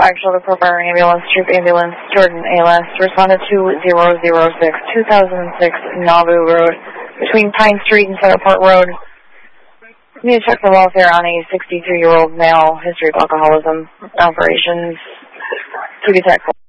actual to Proper Ambulance, Troop Ambulance, Jordan ALS, responded to 006, 2006 Nauvoo Road, between Pine Street and Center Park Road. We need to check for welfare on a 62-year-old male, history of alcoholism, operations to detect.